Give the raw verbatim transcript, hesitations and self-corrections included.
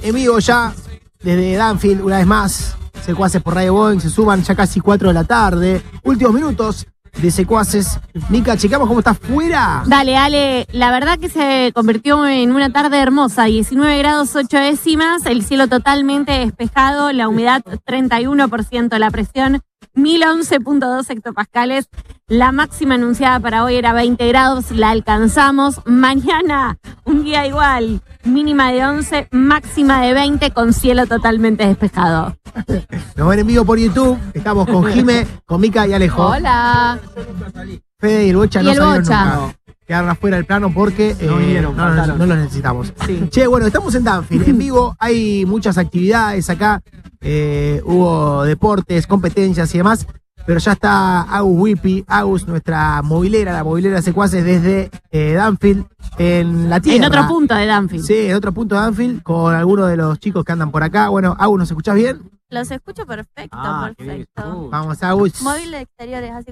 en vivo ya desde Danfield, una vez más. Secuaces por Radio Boeing, se suman ya casi cuatro de la tarde. Últimos minutos de Secuaces. Mica, checamos cómo está afuera. Dale, Ale, la verdad que se convirtió en una tarde hermosa, diecinueve grados ocho décimas, el cielo totalmente despejado, la humedad treinta y uno por ciento, la presión mil once punto dos hectopascales, la máxima anunciada para hoy era veinte grados, la alcanzamos. Mañana un día igual, mínima de once, máxima de veinte con cielo totalmente despejado. Nos ven en vivo por YouTube, estamos con Jime, con Mica y Alejo. Hola. Fede y el Bocha Y no el salieron Bocha. nunca. Quedaron afuera del plano porque No eh, vinieron, no, no, faltaron. no los necesitamos. Sí. Che, bueno, estamos en Danfield, en vivo, hay muchas actividades acá, eh, hubo deportes, competencias y demás, pero ya está Agus Wipi, Agus, nuestra movilera, la movilera Secuaces desde eh, Danfield, en la tierra. En otro punto de Danfield. Sí, en otro punto de Danfield, con algunos de los chicos que andan por acá. Bueno, Agus, ¿nos escuchás bien? Los escucho perfecto, Ah, qué bien. perfecto. Uh. Vamos, Agus. Móvil de exteriores, así